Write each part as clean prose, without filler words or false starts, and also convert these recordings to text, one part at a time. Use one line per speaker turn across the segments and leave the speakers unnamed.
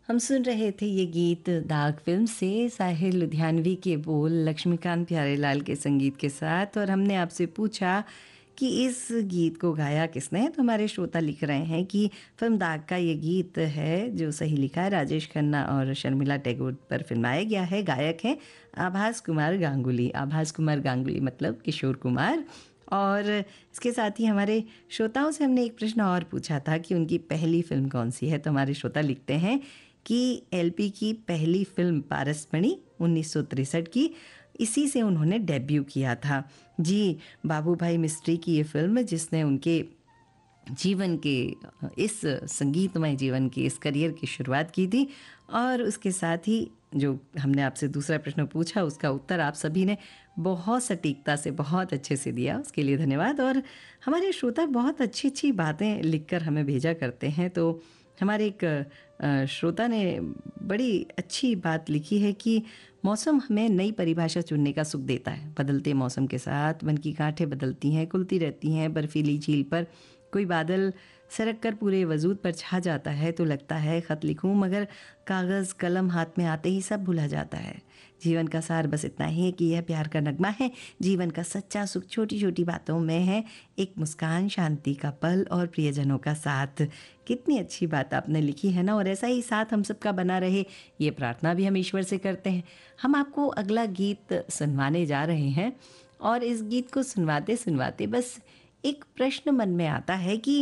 हम सुन रहे थे ये गीत दाग फिल्म से, साहिर लुधियानवी के बोल, लक्ष्मीकांत प्यारेलाल के संगीत के साथ। और हमने आपसे पूछा कि इस गीत को गाया किसने, तो हमारे श्रोता लिख रहे हैं कि फिल्म दाग का ये गीत है। जो सही लिखा है, राजेश खन्ना और शर्मिला टैगोर पर फिल्माया गया है। गायक हैं आभास कुमार गांगुली। आभास कुमार गांगुली मतलब किशोर कुमार। और इसके साथ ही हमारे श्रोताओं से हमने एक प्रश्न और पूछा था कि उनकी पहली फिल्म कौन सी है। तो हमारे श्रोता लिखते हैं कि एलपी की पहली फिल्म पारसमणि 1963 की, इसी से उन्होंने डेब्यू किया था। जी, बाबू भाई मिस्त्री की ये फिल्म जिसने उनके जीवन के इस संगीतमय जीवन की, इस करियर की शुरुआत की थी। और उसके साथ ही जो हमने आपसे दूसरा प्रश्न पूछा, उसका उत्तर आप सभी ने बहुत सटीकता से, बहुत अच्छे से दिया, उसके लिए धन्यवाद। और हमारे श्रोता बहुत अच्छी अच्छी बातें लिखकर हमें भेजा करते हैं। तो हमारे एक श्रोता ने बड़ी अच्छी बात लिखी है कि मौसम हमें नई परिभाषा चुनने का सुख देता है। बदलते मौसम के साथ मन की गांठें बदलती हैं, खुलती रहती हैं। बर्फीली झील पर कोई बादल सरक कर पूरे वजूद पर छा जाता है तो लगता है ख़त लिखूं, मगर कागज़ कलम हाथ में आते ही सब भुला जाता है। जीवन का सार बस इतना ही है कि यह प्यार का नगमा है। जीवन का सच्चा सुख छोटी छोटी बातों में है। एक मुस्कान, शांति का पल और प्रियजनों का साथ। कितनी अच्छी बात आपने लिखी है ना। और ऐसा ही साथ हम सबका बना रहे, ये प्रार्थना भी हम ईश्वर से करते हैं। हम आपको अगला गीत सुनवाने जा रहे हैं। और इस गीत को सुनवाते सुनवाते बस एक प्रश्न मन में आता है कि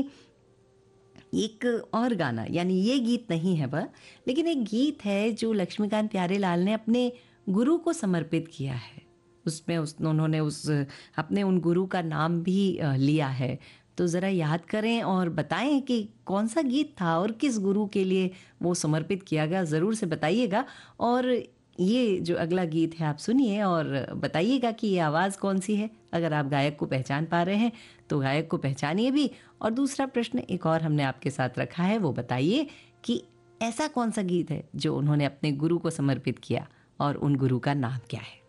एक और गाना, यानी ये गीत नहीं है वह, लेकिन एक गीत है जो लक्ष्मीकांत प्यारेलाल ने अपने गुरु को समर्पित किया है। उसमें उन्होंने अपने उन गुरु का नाम भी लिया है। तो ज़रा याद करें और बताएं कि कौन सा गीत था और किस गुरु के लिए वो समर्पित किया गया। ज़रूर से बताइएगा। और ये जो अगला गीत है आप सुनिए और बताइएगा कि ये आवाज़ कौन सी है। अगर आप गायक को पहचान पा रहे हैं तो गायक को पहचानिए भी। और दूसरा प्रश्न एक और हमने आपके साथ रखा है, वो बताइए कि ऐसा कौन सा गीत है जो उन्होंने अपने गुरु को समर्पित किया और उन गुरु का नाम क्या है।